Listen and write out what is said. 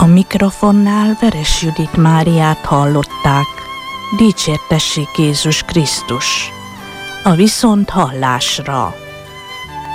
A mikrofonnál Veres Judit Máriát hallották. Dicsértessék Jézus Krisztus! A viszonthallásra!